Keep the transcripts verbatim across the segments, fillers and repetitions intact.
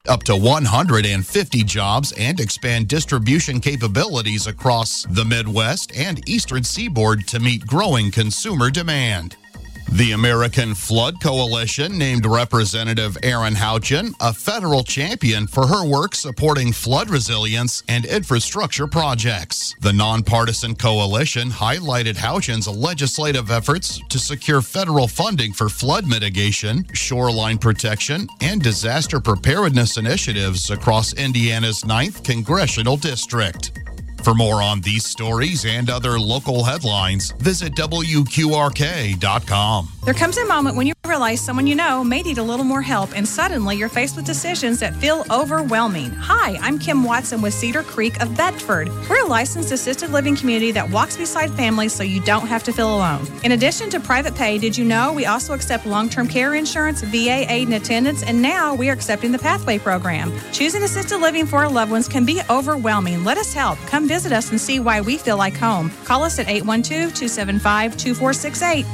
up to one hundred fifty jobs and expand distribution capabilities across the Midwest and Eastern Seaboard to meet growing consumer demand. The American Flood Coalition named Representative Erin Houchin a federal champion for her work supporting flood resilience and infrastructure projects. The nonpartisan coalition highlighted Houchin's legislative efforts to secure federal funding for flood mitigation, shoreline protection, and disaster preparedness initiatives across Indiana's ninth Congressional District. For more on these stories and other local headlines, visit W Q R K dot com. There comes a moment when you realize someone you know may need a little more help, and suddenly you're faced with decisions that feel overwhelming. Hi, I'm Kim Watson with Cedar Creek of Bedford. We're a licensed assisted living community that walks beside families so you don't have to feel alone. In addition to private pay, did you know we also accept long-term care insurance, V A aid and attendance, and now we are accepting the Pathway program. Choosing assisted living for our loved ones can be overwhelming. Let us help. Come visit us and see why we feel like home. Call us at eight one two, two seven five, two four six eight.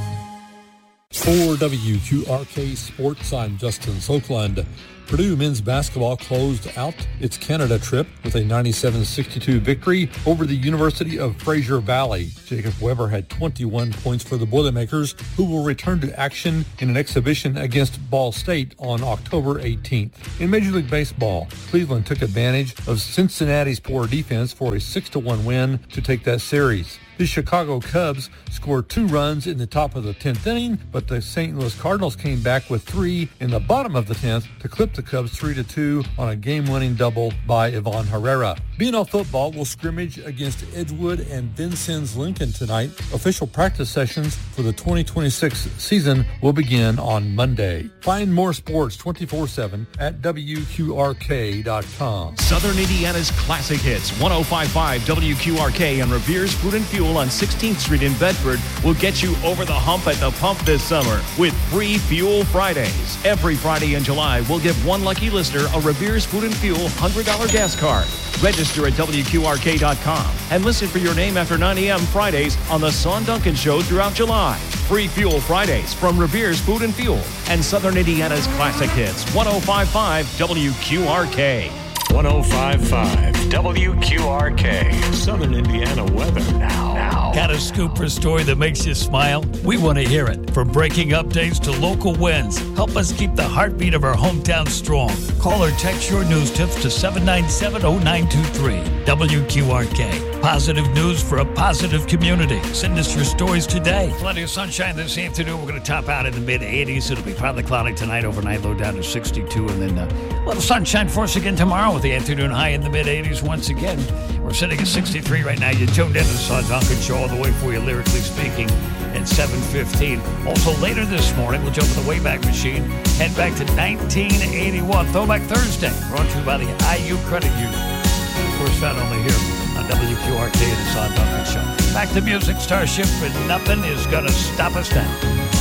For W Q R K Sports, I'm Justin Soakland. Purdue men's basketball closed out its Canada trip with a ninety-seven sixty-two victory over the University of Fraser Valley. Jacob Weber had twenty-one points for the Boilermakers, who will return to action in an exhibition against Ball State on October eighteenth. In Major League Baseball, Cleveland took advantage of Cincinnati's poor defense for a six to one win to take that series. The Chicago Cubs scored two runs in the top of the tenth inning, but the Saint Louis Cardinals came back with three in the bottom of the tenth to clip the Cubs three to two on a game-winning double by Ivan Herrera. B N L football will scrimmage against Edgewood and Vincennes Lincoln tonight. Official practice sessions for the twenty twenty-six season will begin on Monday. Find more sports twenty-four seven at W Q R K dot com. Southern Indiana's classic hits, one oh five point five W Q R K and Revere's Food and Fuel on sixteenth Street in Bedford will get you over the hump at the pump this summer with free Fuel Fridays. Every Friday in July, we'll give one lucky listener a Revere's Food and Fuel one hundred dollars gas card. Register at W Q R K dot com and listen for your name after nine a.m. Fridays on the Son Duncan Show throughout July. Free Fuel Fridays from Revere's Food and Fuel and Southern Indiana's classic hits, one oh five point five W Q R K. one oh five point five W Q R K. Southern Indiana weather now. now. Got a scoop or story that makes you smile? We want to hear it. From breaking updates to local wins, help us keep the heartbeat of our hometown strong. Call or text your news tips to seven nine seven, oh nine two three. W Q R K. Positive news for a positive community. Send us your stories today. Plenty of sunshine this afternoon. We're going to top out in the mid eighties. It'll be partly cloudy tonight. Overnight low down to sixty-two. And then uh, a little sunshine for us again tomorrow with the afternoon high in the mid eighties once again. We're sitting at sixty-three right now. You tuned in to the Son Duncan Show all the way for you, lyrically speaking, at seven fifteen. Also later this morning, we'll jump in the Wayback Machine, head back to nineteen eighty-one. Throwback Thursday, brought to you by the I U Credit Union. Of course, found only here on W Q R K and the Son Duncan Show. Back to music, Starship, and nothing is going to stop us now.